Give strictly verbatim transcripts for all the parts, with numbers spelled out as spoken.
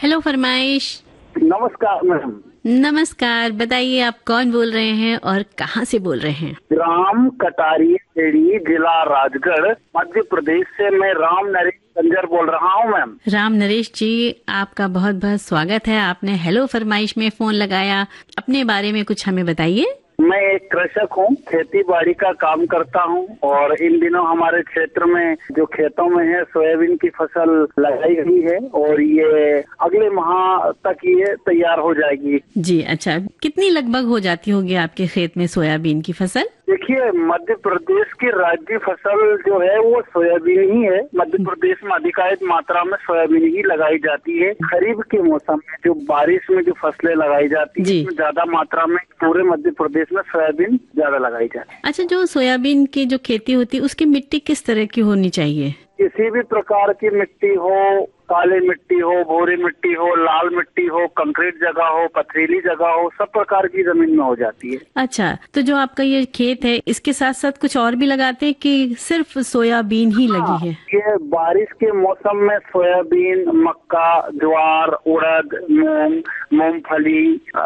Hello फरमाइश। नमस्कार ma'am. नमस्कार, बताइए आप कौन बोल रहे हैं और कहाँ से बोल रहे हैं? राम कटारिया खेड़ी, जिला राजगढ़, मध्य प्रदेश से मैं राम नरेश संजर बोल रहा हूँ मैम। राम नरेश जी, आपका बहुत बहुत स्वागत है। आपने हेलो फरमाइश में फोन लगाया। अपने बारे में कुछ हमें बताइए। मैं एक कृषक हूँ, खेती बाड़ी का काम करता हूँ और इन दिनों हमारे क्षेत्र में जो खेतों में है सोयाबीन की फसल लगाई गई है और ये अगले माह तक ये तैयार हो जाएगी। जी अच्छा, कितनी लगभग हो जाती होगी आपके खेत में सोयाबीन की फसल? देखिए, मध्य प्रदेश की राज्य फसल जो है वो सोयाबीन ही है। मध्य प्रदेश में अधिकांश मात्रा में सोयाबीन ही लगाई जाती है। खरीफ के मौसम में जो बारिश में जो फसलें लगाई जाती है उसमें ज्यादा मात्रा में पूरे मध्य प्रदेश में सोयाबीन ज्यादा लगाई जाती है। अच्छा, जो सोयाबीन की जो खेती होती है उसकी मिट्टी किस तरह की होनी चाहिए? किसी भी प्रकार की मिट्टी हो, काली मिट्टी हो, भूरी मिट्टी हो, लाल मिट्टी हो, कंक्रीट जगह हो, पथरीली जगह हो, सब प्रकार की जमीन में हो जाती है। अच्छा, तो जो आपका ये खेत है इसके साथ साथ कुछ और भी लगाते हैं कि सिर्फ सोयाबीन ही लगी है? ये बारिश के मौसम में सोयाबीन, मक्का, ज्वार, उड़द, मूंग, मूंगफली,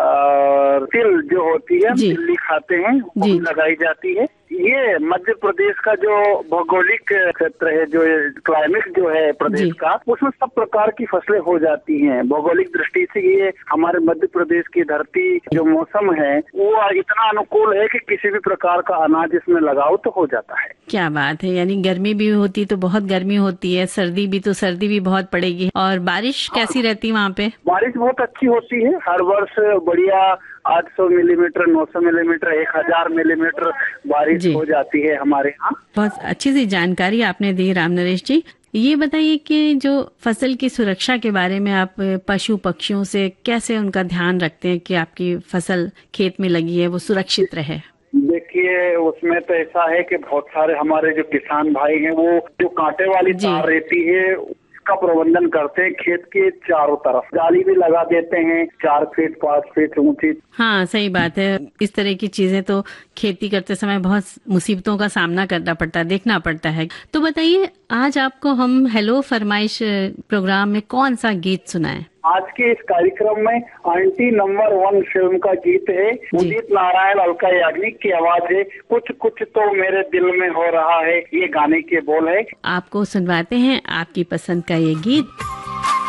तिल जो होती है, तिल्ली खाते हैं, वो लगाई जाती है। ये मध्य प्रदेश का जो भौगोलिक क्षेत्र है, जो क्लाइमेट जो है प्रदेश का, उसमें सब प्रकार की फसलें हो जाती हैं। भौगोलिक दृष्टि से ये हमारे मध्य प्रदेश की धरती जो मौसम है वो इतना अनुकूल है कि किसी भी प्रकार का अनाज इसमें लगाओ तो हो जाता है। क्या बात है, यानी गर्मी भी होती तो बहुत गर्मी होती है, सर्दी भी तो सर्दी भी बहुत पड़ेगी। और बारिश कैसी रहती है वहाँ पे? बारिश बहुत अच्छी होती है, हर वर्ष बढ़िया आठ सौ मिलीमीटर, नौ सौ मिलीमीटर, एक हजार मिलीमीटर बारिश हो जाती है हमारे यहाँ। बहुत अच्छी सी जानकारी आपने दी राम नरेश जी। ये बताइए कि जो फसल की सुरक्षा के बारे में आप पशु पक्षियों से कैसे उनका ध्यान रखते हैं कि आपकी फसल खेत में लगी है वो सुरक्षित रहे? देखिए, उसमें तो ऐसा है कि बहुत सारे हमारे जो किसान भाई हैं वो जो कांटे वाली तार रहती है का प्रबंधन करते हैं। खेत के चारों तरफ जाली भी लगा देते हैं, चार फीट पाँच फीट ऊंची। हाँ, सही बात है। इस तरह की चीजें तो खेती करते समय बहुत मुसीबतों का सामना करना पड़ता है, देखना पड़ता है। तो बताइए, आज आपको हम हेलो फरमाइश प्रोग्राम में कौन सा गीत सुनाएं? आज के इस कार्यक्रम में आंटी नंबर वन फिल्म का गीत है। उदित नारायण, अलका याग्निक की आवाज है। कुछ कुछ तो मेरे दिल में हो रहा है, ये गाने के बोल है। आपको सुनवाते हैं आपकी पसंद का ये गीत।